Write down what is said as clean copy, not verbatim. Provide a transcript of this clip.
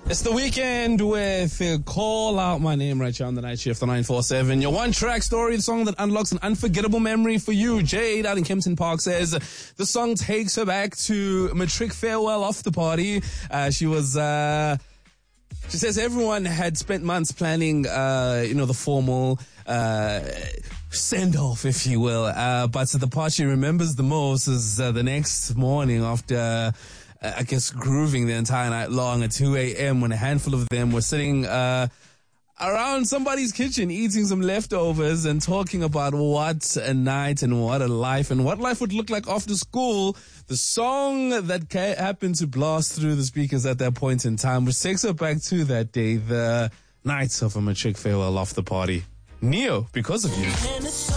It's the weekend with Call Out My Name right here on the night shift on 947. Your one-track story, the song that unlocks an unforgettable memory for you. Jade out in Kempton Park says the song takes her back to matric farewell off the party. She says everyone had spent months planning, the formal send-off, if you will. But the part she remembers the most is the next morning after grooving the entire night long at 2 a.m. when a handful of them were sitting around somebody's kitchen eating some leftovers and talking about what a night and what a life and what life would look like after school. The song that happened to blast through the speakers at that point in time, which takes her back to that day, the night of a matric farewell off the party. Neo, Because of You.